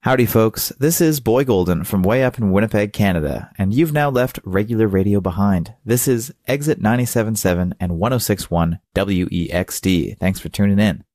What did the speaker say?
Howdy, folks. This is Boy Golden from way up in Winnipeg, Canada, and you've now left regular radio behind. This is Exit 97.7 and 106.1 WEXD. Thanks for tuning in.